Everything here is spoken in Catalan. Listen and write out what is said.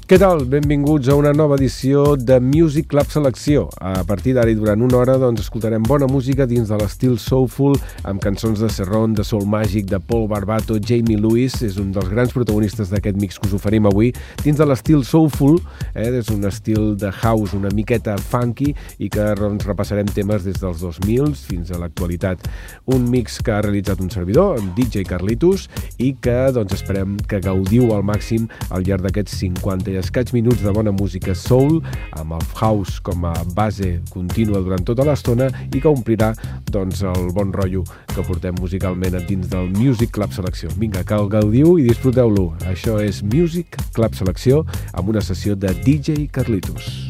Què tal? Benvinguts a una nova edició de Music Club Selecció. A partir d'ara i durant una hora escoltarem bona música dins de l'estil soulful, amb cançons de Serron, de Soul Magic, de Paul Barbato, Jamie Lewis, és un dels grans protagonistes d'aquest mix que us oferim avui, dins de l'estil soulful, és un estil de house una miqueta funky i que repassarem temes des dels 2000 fins a l'actualitat. Un mix que ha realitzat un servidor, en DJ Carlitos, i que esperem que gaudiu al màxim al llarg d'aquests 50 i escaig minuts de bona música soul, amb el house com a base contínua durant tota l'estona i que omplirà el bon rotllo que portem musicalment dins del Music Club Selecció. Vinga, que el gaudiu i disfruteu-lo. Això és Music Club Selecció amb una sessió de DJ Carlitos.